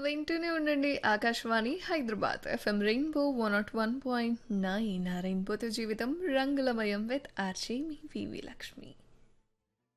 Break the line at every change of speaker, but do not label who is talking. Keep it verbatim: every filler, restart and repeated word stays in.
వింటూనే ఉండండి Akashvani Hyderabad FM rainbow one not one point nine రెయిన్బోతో జీవితం రంగులమయం with RJ me V V Lakshmi.